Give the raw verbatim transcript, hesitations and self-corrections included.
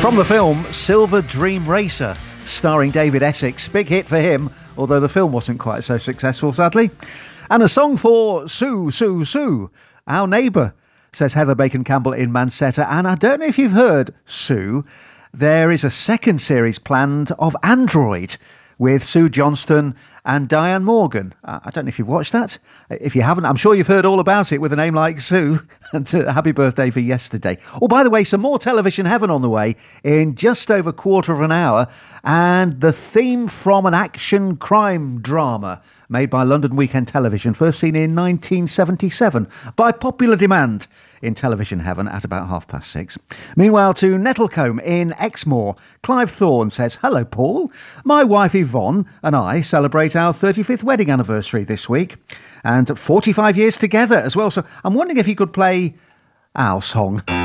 From the film Silver Dream Racer, starring David Essex. Big hit for him, although the film wasn't quite so successful, sadly. And a song for Sue, Sue, Sue, our neighbour, says Heather Bacon-Campbell in Mansetta. And I don't know if you've heard, Sue, there is a second series planned of Android with Sue Johnston and Diane Morgan. I don't know if you've watched that. If you haven't, I'm sure you've heard all about it with a name like Sue. And uh, happy birthday for yesterday. Oh, by the way, some more Television Heaven on the way in just over a quarter of an hour. And the theme from an action crime drama made by London Weekend Television, first seen in nineteen seventy-seven by popular demand in Television Heaven at about half past six. Meanwhile, to Nettlecombe in Exmoor, Clive Thorne says, "Hello, Paul. My wife Yvonne and I celebrate our thirty-fifth wedding anniversary this week and forty-five years together as well. So I'm wondering if you could play our song."